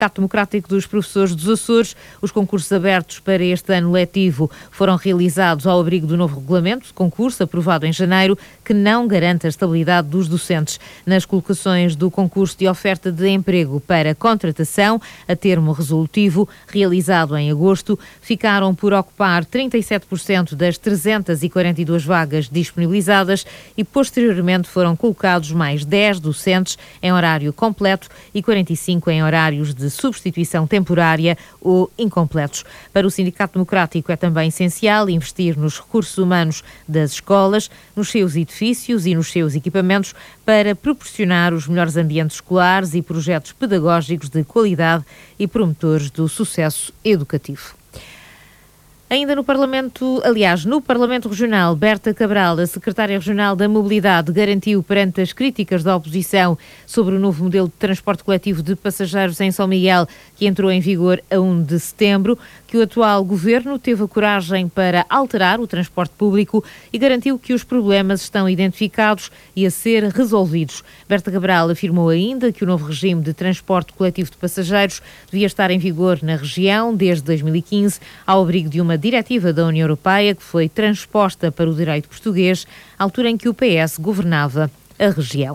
Sindicato Democrático dos Professores dos Açores, os concursos abertos para este ano letivo foram realizados ao abrigo do novo regulamento de concurso, aprovado em janeiro, que não garante a estabilidade dos docentes. Nas colocações do concurso de oferta de emprego para contratação, a termo resolutivo, realizado em agosto, ficaram por ocupar 37% das 342 vagas disponibilizadas e, posteriormente, foram colocados mais 10 docentes em horário completo e 45 em horários de substituição temporária ou incompletos. Para o Sindicato Democrático é também essencial investir nos recursos humanos das escolas, nos seus edifícios e nos seus equipamentos para proporcionar os melhores ambientes escolares e projetos pedagógicos de qualidade e promotores do sucesso educativo. Ainda no Parlamento Regional, Berta Cabral, a secretária regional da Mobilidade, garantiu perante as críticas da oposição sobre o novo modelo de transporte coletivo de passageiros em São Miguel, que entrou em vigor a 1 de setembro, que o atual governo teve a coragem para alterar o transporte público e garantiu que os problemas estão identificados e a ser resolvidos. Berta Cabral afirmou ainda que o novo regime de transporte coletivo de passageiros devia estar em vigor na região desde 2015, ao abrigo de uma diretiva da União Europeia que foi transposta para o direito português, à altura em que o PS governava a região.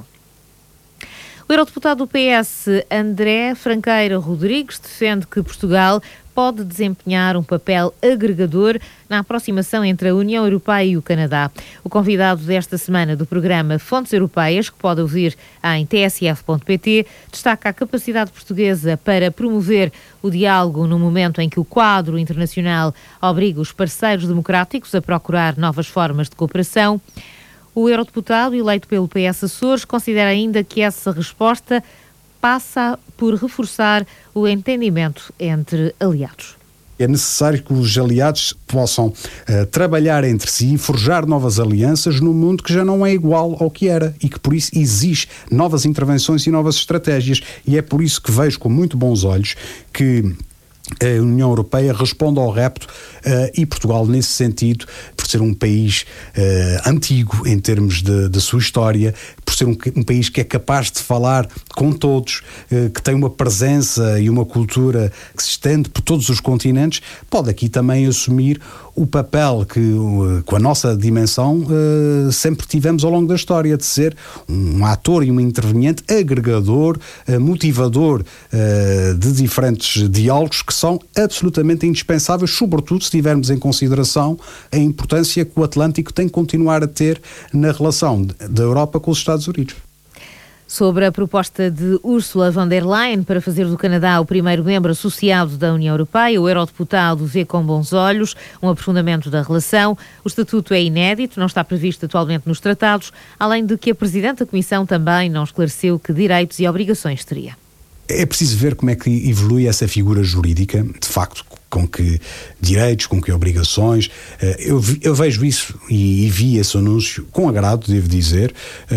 O eurodeputado do PS, André Franqueira Rodrigues, defende que Portugal pode desempenhar um papel agregador na aproximação entre a União Europeia e o Canadá. O convidado desta semana do programa Fontes Europeias, que pode ouvir em tsf.pt, destaca a capacidade portuguesa para promover o diálogo no momento em que o quadro internacional obriga os parceiros democráticos a procurar novas formas de cooperação. O eurodeputado, eleito pelo PS Açores, considera ainda que essa resposta passa por reforçar o entendimento entre aliados. É necessário que os aliados possam trabalhar entre si e forjar novas alianças num mundo que já não é igual ao que era e que por isso exige novas intervenções e novas estratégias. E é por isso que vejo com muito bons olhos que a União Europeia responde ao repto e Portugal, nesse sentido, por ser um país antigo em termos de sua história, por ser um país que é capaz de falar com todos, que tem uma presença e uma cultura que se estende por todos os continentes, pode aqui também assumir o papel que, com a nossa dimensão, sempre tivemos ao longo da história, de ser um ator e um interveniente agregador, motivador de diferentes diálogos que são absolutamente indispensáveis, sobretudo se tivermos em consideração a importância que o Atlântico tem que continuar a ter na relação da Europa com os Estados Unidos. Sobre a proposta de Ursula von der Leyen para fazer do Canadá o primeiro membro associado da União Europeia, o eurodeputado vê com bons olhos um aprofundamento da relação. O estatuto é inédito, não está previsto atualmente nos tratados, além de que a Presidente da Comissão também não esclareceu que direitos e obrigações teria. É preciso ver como é que evolui essa figura jurídica, de facto, com que direitos, com que obrigações. Eu vejo isso e vi esse anúncio com agrado, devo dizer.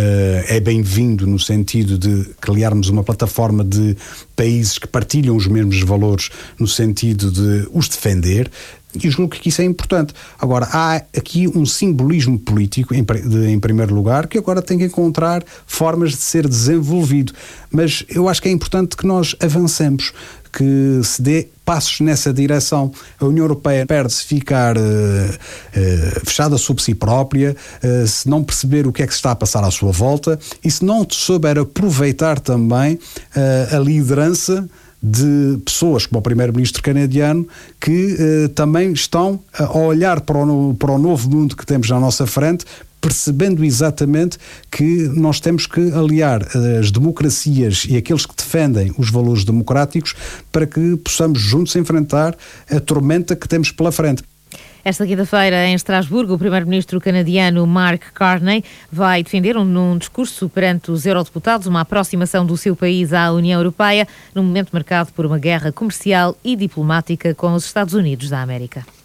É bem-vindo no sentido de criarmos uma plataforma de países que partilham os mesmos valores no sentido de os defender. E eu julgo que isso é importante. Agora, há aqui um simbolismo político, em primeiro lugar, que agora tem que encontrar formas de ser desenvolvido. Mas eu acho que é importante que nós avancemos, que se dê passos nessa direção. A União Europeia perde-se ficar fechada sobre si própria, se não perceber o que é que se está a passar à sua volta e se não souber aproveitar também a liderança de pessoas como o primeiro-ministro canadiano que também estão a olhar para o novo mundo que temos à nossa frente, percebendo exatamente que nós temos que aliar as democracias e aqueles que defendem os valores democráticos para que possamos juntos enfrentar a tormenta que temos pela frente. Esta quinta-feira, em Estrasburgo, o primeiro-ministro canadiano Mark Carney vai defender num discurso perante os eurodeputados uma aproximação do seu país à União Europeia, num momento marcado por uma guerra comercial e diplomática com os Estados Unidos da América.